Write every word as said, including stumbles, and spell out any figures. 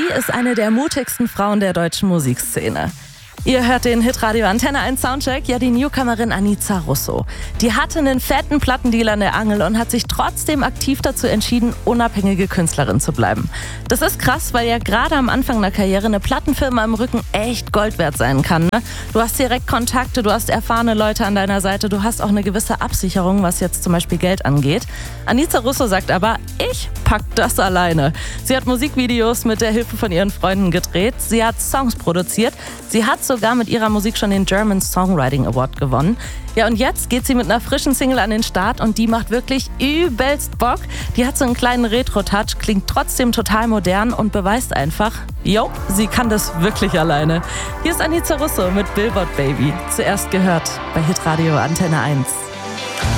ist eine der mutigsten Frauen der deutschen Musikszene. Ihr hört den Hitradio Antenne eins Soundcheck, ja die Newcomerin Anica Russo. Die hatte einen fetten Plattendeal an der Angel und hat sich trotzdem aktiv dazu entschieden, unabhängige Künstlerin zu bleiben. Das ist krass, weil ja gerade am Anfang der Karriere eine Plattenfirma im Rücken echt Gold wert sein kann. Ne? Du hast direkt Kontakte, du hast erfahrene Leute an deiner Seite, du hast auch eine gewisse Absicherung, was jetzt zum Beispiel Geld angeht. Anica Russo sagt aber, ich pack das alleine. Sie hat Musikvideos mit der Hilfe von ihren Freunden gedreht, sie hat Songs produziert, sie hat sogar mit ihrer Musik schon den German Songwriting Award gewonnen. Ja, und jetzt geht sie mit einer frischen Single an den Start und die macht wirklich übelst Bock. Die hat so einen kleinen Retro-Touch, klingt trotzdem total modern und beweist einfach, jo, sie kann das wirklich alleine. Hier ist Anica Russo mit Billboard Baby. Zuerst gehört bei Hitradio Antenne eins.